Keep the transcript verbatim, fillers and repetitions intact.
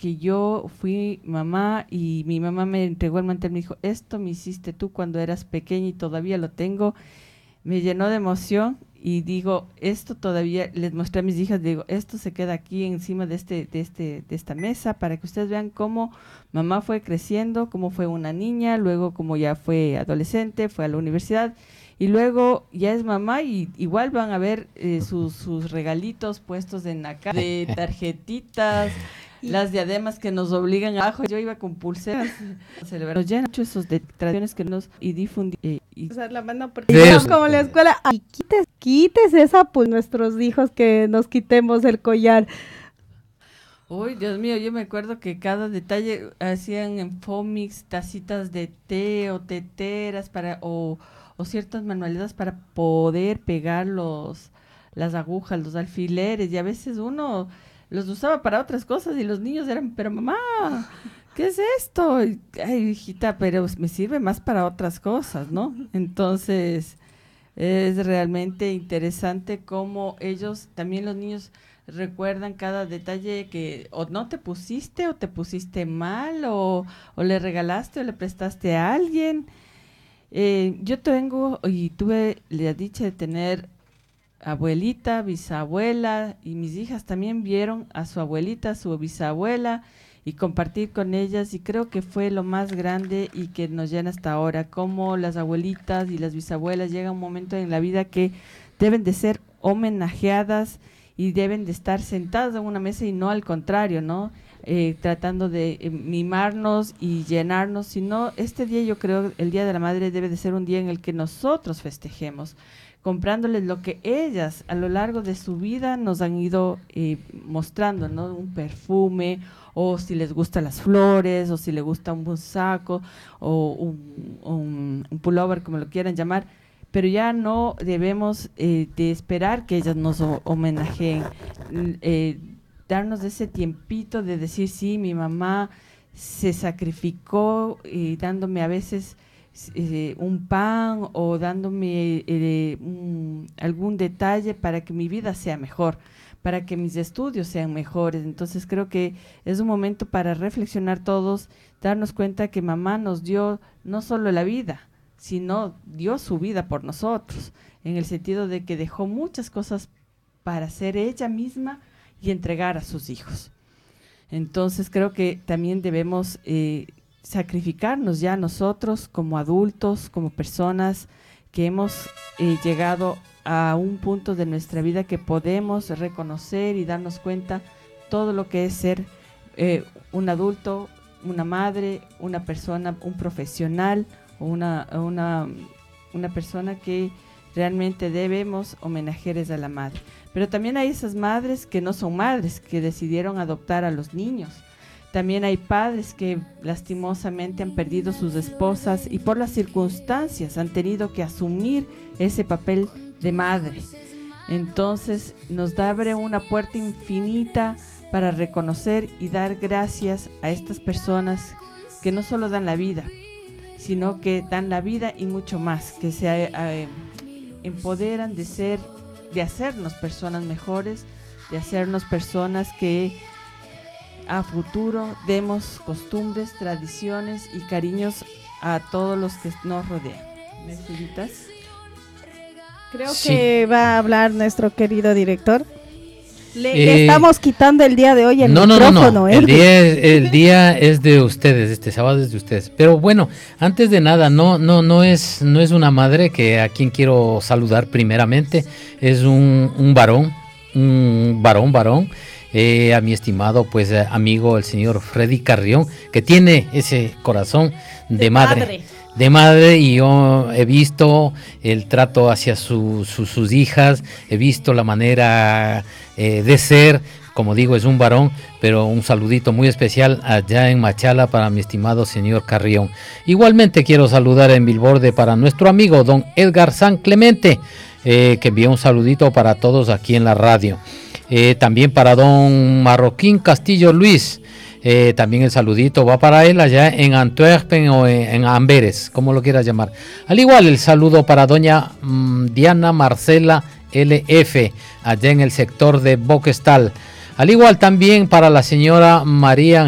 que yo fui mamá y mi mamá me entregó el mantel, me dijo, esto me hiciste tú cuando eras pequeña y todavía lo tengo. Me llenó de emoción y digo, esto todavía, les mostré a mis hijas, digo, esto se queda aquí encima de este, de este, de esta mesa para que ustedes vean cómo mamá fue creciendo, cómo fue una niña, luego cómo ya fue adolescente, fue a la universidad y luego ya es mamá y igual van a ver eh, sus, sus regalitos puestos en la cara, de tarjetitas, las diademas que nos obligan abajo. Yo iba con pulseras a celebrar. Nos llenan mucho esos de tradiciones que nos y difundir. Eh, y o sea, la mano porque sí, como la escuela. Y quites, quites esa, pues nuestros hijos que nos quitemos el collar. Uy, Dios mío, yo me acuerdo que cada detalle hacían en Fomix tacitas de té o teteras para o, o ciertas manualidades para poder pegar los las agujas, los alfileres y a veces uno los usaba para otras cosas y los niños eran, pero mamá, ¿qué es esto? Y, ay, hijita, pero me sirve más para otras cosas, ¿no? Entonces, es realmente interesante cómo ellos, también los niños, recuerdan cada detalle que o no te pusiste o te pusiste mal o, o le regalaste o le prestaste a alguien. Eh, yo tengo y tuve la dicha de tener abuelita, bisabuela y mis hijas también vieron a su abuelita, a su bisabuela y compartir con ellas y creo que fue lo más grande y que nos llena hasta ahora, como las abuelitas y las bisabuelas llega un momento en la vida que deben de ser homenajeadas y deben de estar sentadas en una mesa y no al contrario, ¿no? Eh, tratando de eh, mimarnos y llenarnos, sino este día yo creo el Día de la Madre debe de ser un día en el que nosotros festejemos, comprándoles lo que ellas a lo largo de su vida nos han ido eh, mostrando, ¿no? Un perfume, o si les gustan las flores, o si les gusta un buen saco, o un, un, un pullover, como lo quieran llamar, pero ya no debemos eh, de esperar que ellas nos homenajeen, eh, darnos ese tiempito de decir, sí, mi mamá se sacrificó eh, dándome a veces eh, un pan o dándome eh, un, algún detalle para que mi vida sea mejor, para que mis estudios sean mejores. Entonces creo que es un momento para reflexionar todos, darnos cuenta que mamá nos dio no solo la vida, sino dio su vida por nosotros, en el sentido de que dejó muchas cosas para ser ella misma y entregar a sus hijos. Entonces creo que también debemos eh, sacrificarnos ya nosotros como adultos, como personas que hemos eh, llegado a un punto de nuestra vida que podemos reconocer y darnos cuenta todo lo que es ser eh, un adulto, una madre, una persona, un profesional, o una, una, una persona que realmente debemos homenajear a la madre. Pero también hay esas madres que no son madres, que decidieron adoptar a los niños. También hay padres que lastimosamente han perdido sus esposas y por las circunstancias han tenido que asumir ese papel de madre. Entonces nos abre una puerta infinita para reconocer y dar gracias a estas personas que no solo dan la vida, sino que dan la vida y mucho más, que se eh, empoderan de ser, de hacernos personas mejores, de hacernos personas que a futuro demos costumbres, tradiciones y cariños a todos los que nos rodean. ¿Necesitas? Creo Sí. que va a hablar nuestro querido director. Le, Eh, le estamos quitando el día de hoy el no, no, micrófono. no, no, ¿eh? el día, el día es de ustedes, este sábado es de ustedes. Pero bueno, antes de nada, no, no, no es, no es una madre que a quien quiero saludar primeramente, es un, un varón, un varón, varón, eh, a mi estimado pues eh, amigo el señor Freddy Carrión, que tiene ese corazón de, De madre. padre. de madre, y yo he visto el trato hacia su, su, sus hijas, he visto la manera eh, de ser, como digo, es un varón, pero un saludito muy especial allá en Machala para mi estimado señor Carrión. Igualmente quiero saludar en Bilborde para nuestro amigo don Edgar San Clemente, eh, que envió un saludito para todos aquí en la radio. Eh, también para don Marroquín Castillo Luis. Eh, también el saludito va para él allá en Antwerpen o en, en Amberes, como lo quieras llamar. Al igual el saludo para doña mmm, Diana Marcela L F, allá en el sector de Boquestal. Al igual también para la señora María